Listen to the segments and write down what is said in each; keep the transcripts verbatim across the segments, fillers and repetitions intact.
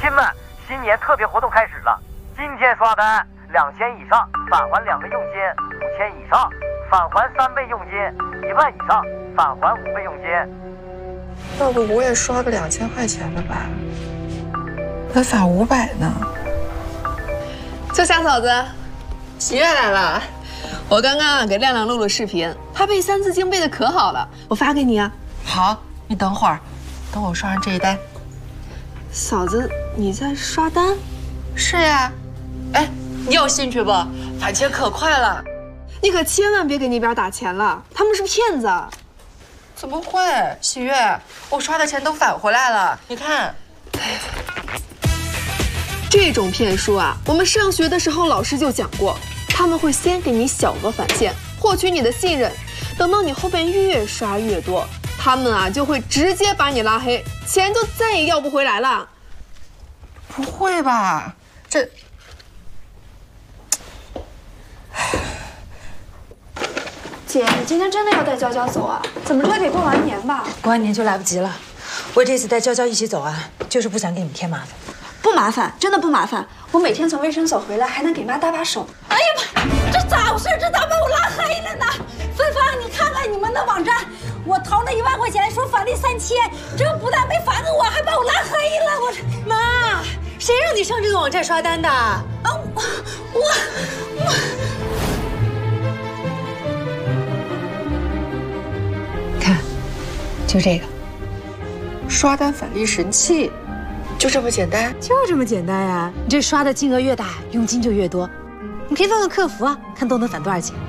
亲们，新年特别活动开始了，今天刷单两千以上返还两倍佣金，五千以上返还三倍佣金，一万以上返还五倍佣金。 要不我也刷个两千块钱的吧？才返五百呢。 秋霞嫂子，喜悦来了。我刚刚啊给亮亮录了视频，他背《三字经》背的可好了，我发给你啊。 好，你等会儿，等我刷完这一单。 嫂子，你在刷单？ 是呀。哎，你有兴趣不？返钱可快了。 你可千万别给那边打钱了，他们是骗子。 怎么会？喜悦，我刷的钱都返回来了，你看。 这种骗术啊，我们上学的时候老师就讲过，他们会先给你小额返现，获取你的信任，等到你后边越刷越多，他们啊就会直接把你拉黑，钱就再也要不回来了。 不会吧？这…… 姐，你今天真的要带娇娇走啊？怎么着也得过完年吧？ 过完年就来不及了。我这次带娇娇一起走啊，就是不想给你添麻烦。 不麻烦，真的不麻烦。我每天从卫生所回来，还能给妈搭把手。 哎呀妈，这咋回事？这咋把我拉黑了呢？芬芳，你看看你们的网站，我投了一万块钱，说返利三千，这不但没返给我，还把我拉黑了。我妈，谁让你上这个网站刷单的？啊， 我我我。 看，就这个， 刷单返利神器。就这么简单？ 就这么简单呀！你这刷的金额越大，佣金就越多。你可以问问客服啊，看都能返多少钱。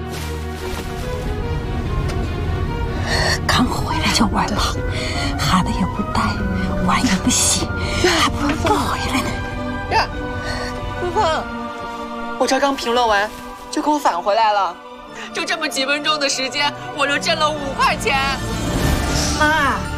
刚回来就玩胖，孩子也不带，碗也不洗，还不如不回来呢。 呀，芬芳，我这刚评论完，就给我返回来了。就这么几分钟的时间，我就挣了五块钱。 妈。